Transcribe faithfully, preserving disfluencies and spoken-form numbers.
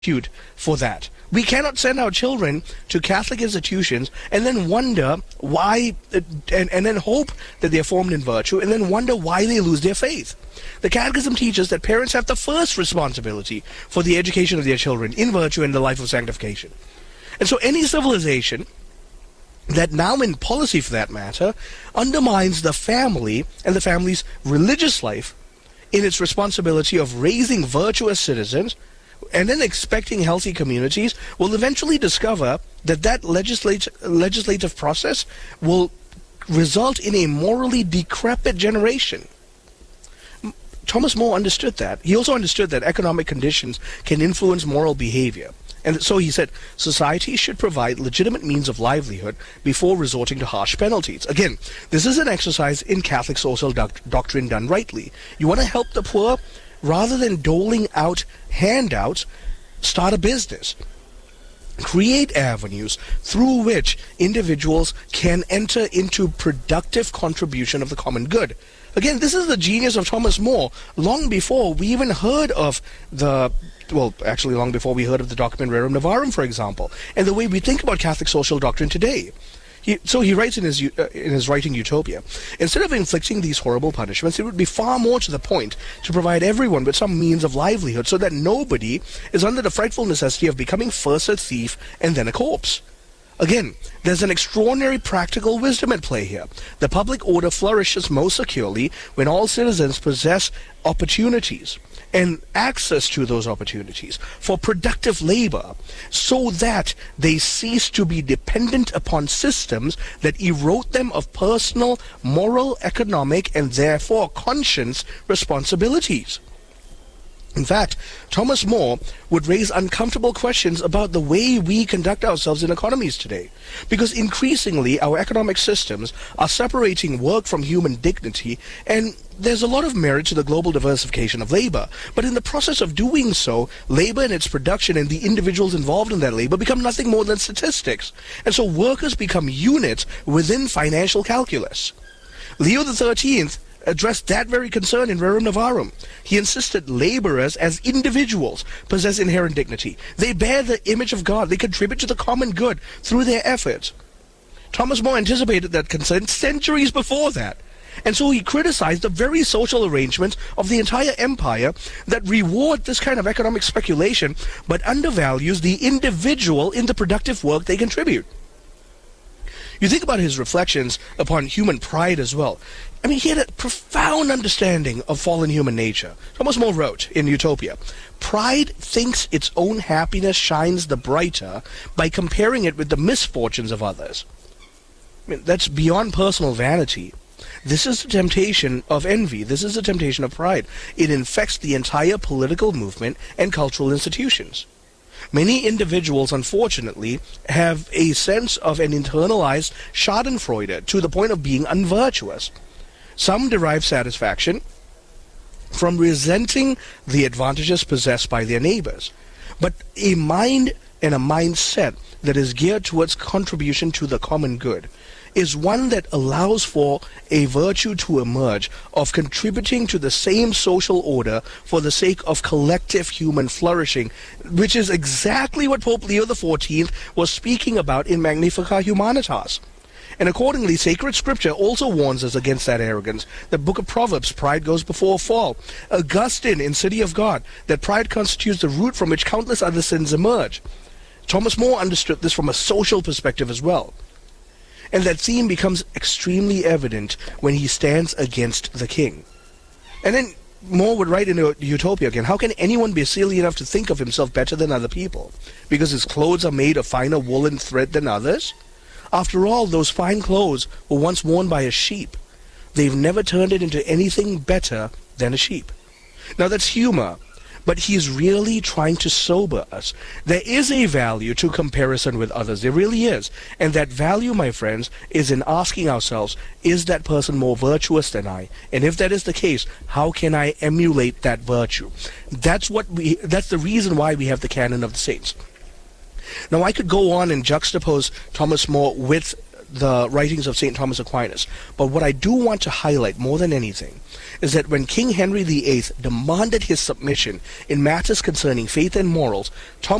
substitute for that. We cannot send our children to Catholic institutions and then wonder why, and, and then hope that they're formed in virtue, and then wonder why they lose their faith. The Catechism teaches that parents have the first responsibility for the education of their children in virtue and the life of sanctification. And so any civilization that now in policy, for that matter, undermines the family and the family's religious life in its responsibility of raising virtuous citizens and then expecting healthy communities, will eventually discover that that legislate, legislative process will result in a morally decrepit generation. Thomas More understood that. He also understood that economic conditions can influence moral behavior. And so he said, society should provide legitimate means of livelihood before resorting to harsh penalties. Again, this is an exercise in Catholic social doc- doctrine done rightly. You want to help the poor? Rather than doling out handouts, start a business. Create avenues through which individuals can enter into productive contribution of the common good. Again, this is the genius of Thomas More. Long before we even heard of the, well, actually long before we heard of the document Rerum Novarum, for example, and the way we think about Catholic social doctrine today. He, so he writes in his uh, in his writing Utopia, instead of inflicting these horrible punishments, it would be far more to the point to provide everyone with some means of livelihood so that nobody is under the frightful necessity of becoming first a thief and then a corpse. Again, there's an extraordinary practical wisdom at play here. The public order flourishes most securely when all citizens possess opportunities and access to those opportunities for productive labor, so that they cease to be dependent upon systems that erode them of personal, moral, economic, and therefore conscience responsibilities. In fact, Thomas More would raise uncomfortable questions about the way we conduct ourselves in economies today, because increasingly our economic systems are separating work from human dignity, and there's a lot of merit to the global diversification of labor, but in the process of doing so, labor and its production and the individuals involved in that labor become nothing more than statistics, and so workers become units within financial calculus. Leo the thirteenth addressed that very concern in Rerum Novarum. He insisted laborers as individuals possess inherent dignity. They bear the image of God. They contribute to the common good through their efforts. Thomas More anticipated that concern centuries before that. And so he criticized the very social arrangements of the entire empire that reward this kind of economic speculation but undervalues the individual in the productive work they contribute. You think about his reflections upon human pride as well. I mean, he had a profound understanding of fallen human nature. Thomas More wrote in Utopia, "Pride thinks its own happiness shines the brighter by comparing it with the misfortunes of others." I mean, that's beyond personal vanity. This is the temptation of envy. This is the temptation of pride. It infects the entire political movement and cultural institutions. Many individuals, unfortunately, have a sense of an internalized schadenfreude to the point of being unvirtuous. Some derive satisfaction from resenting the advantages possessed by their neighbors. But a mind and a mindset that is geared towards contribution to the common good is one that allows for a virtue to emerge of contributing to the same social order for the sake of collective human flourishing, which is exactly what Pope Leo the fourteenth was speaking about in Magnificat Humanitas. And accordingly, sacred scripture also warns us against that arrogance. The book of Proverbs, pride goes before a fall. Augustine in City of God, that pride constitutes the root from which countless other sins emerge. Thomas More understood this from a social perspective as well. And that theme becomes extremely evident when he stands against the king. And then More would write in Utopia again, how can anyone be silly enough to think of himself better than other people? Because his clothes are made of finer wool and thread than others? After all, those fine clothes were once worn by a sheep. They've never turned it into anything better than a sheep. Now that's humor, but he's really trying to sober us. There is a value to comparison with others. There really is. And that value, my friends, is in asking ourselves, is that person more virtuous than I? And if that is the case, how can I emulate that virtue? That's what we, that's the reason why we have the canon of the saints. Now, I could go on and juxtapose Thomas More with the writings of Saint Thomas Aquinas. But what I do want to highlight more than anything is that when King Henry the Eighth demanded his submission in matters concerning faith and morals, Thomas